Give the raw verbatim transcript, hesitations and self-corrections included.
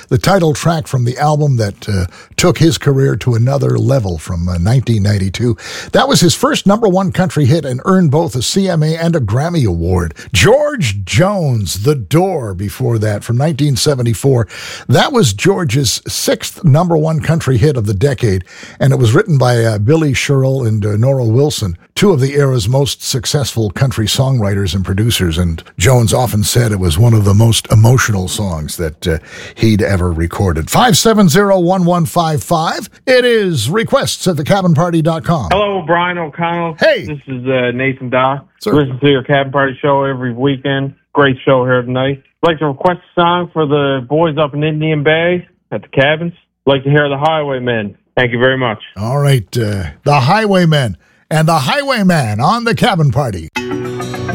the title track from the album that uh, took his career to another level from uh, nineteen ninety-two. That was his first number one country hit and earned both a C M A and a Grammy Award. George Jones, The Door, before that, from nineteen seventy-four. That was George's sixth number one country hit of the decade, and it was written by uh, Billy Sherrill and uh, Nora Wilson, two of the era's most successful country songwriters and producers, and Jones often said it was one of the most emotional songs that uh, he'd ever recorded. five seven zero, one one five five. It is requests at the cabin party dot com. Hello, Brian O'Connell. Hey. This is uh, Nathan Daw. Sir. Listen to your Cabin Party show every weekend. Great show here tonight. I'd like to request a song for the boys up in Indian Bay at the cabins. I'd like to hear The Highwaymen. Thank you very much. All right, uh, the Highwaymen and the Highwayman on the Cabin Party.